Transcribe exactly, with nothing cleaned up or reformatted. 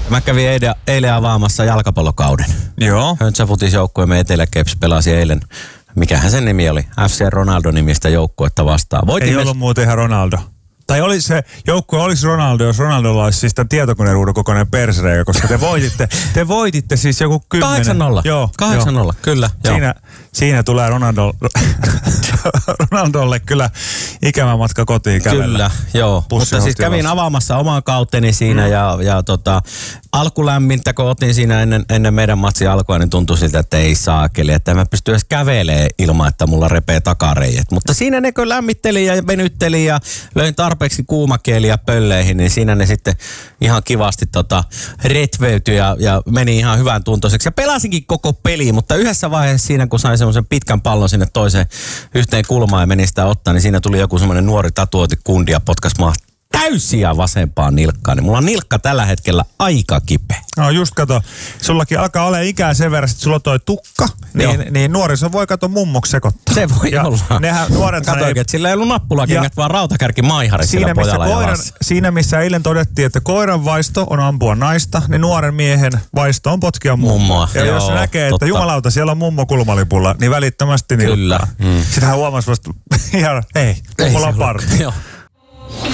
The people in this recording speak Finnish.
Mä kävin eilen, eilen avaamassa jalkapallokauden. Joo. Höntsäfutisjoukkueemme Etelä-Keps pelasi eilen. Mikähän sen nimi oli? F C Ronaldo-nimistä joukkuetta vastaan. Voitin Ei me... ollut muuten ihan Ronaldo. Tai oli se joukkue olisi Ronaldo, jos Ronaldolla olisi siis tämän tietokoneruudun kokoinen persreikä, koska te voititte, te voititte siis joku kymmenen. kahdeksan nolla. Joo. kahdeksan nolla, kyllä. Siinä, siinä tulee Ronaldo, Ronaldolle kyllä ikävä matka kotiin kävellä. Kyllä, joo. Mutta siis kävin avaamassa oman kauteni siinä mm. ja, ja tota, alkulämmintä, kun otin siinä ennen, ennen meidän matsin alkua, niin tuntui siltä, että ei saakeli, että mä pystyn edes kävelemään ilman, että mulla repee takareijät. Mutta siinä ne kun lämmitteli ja venytteli ja löin tarpeeksi kuumakieliä pölleihin, niin siinä ne sitten ihan kivasti tota, retveytyi ja, ja meni ihan hyvän tuntoiseksi. Ja pelasinkin koko peli, mutta yhdessä vaiheessa siinä, kun sain semmoisen pitkän pallon sinne toiseen yhteen kulmaan ja meni sitä ottaa, niin siinä tuli joku semmoinen nuori tatuointikundi ja potkas mua täysiä vasempaan nilkkaan. Niin mulla on nilkka tällä hetkellä aika kipeä. No just kato, sullakin alkaa olla ikää sen verran, että sulla toi tukka, niin, niin nuoriso voi kato mummoksi sekoittaa. Se voi ja olla. Nehän nuoret Kato oikein, että sillä ei ollut nappulakengät, vaan rautakärki maihari siinä, sillä pojalla missä koiran, jalassa. Siinä missä eilen todettiin, että koiran vaisto on ampua naista, niin nuoren miehen vaisto on potkia mummoa. mummoa. Ja joo, jos se näkee, totta. Että jumalauta, siellä on mummo kulmalipulla, niin välittömästi nilkkaa. Kyllä. Mm. Sitähän huomasi vasta ihan, ei, mulla on parta.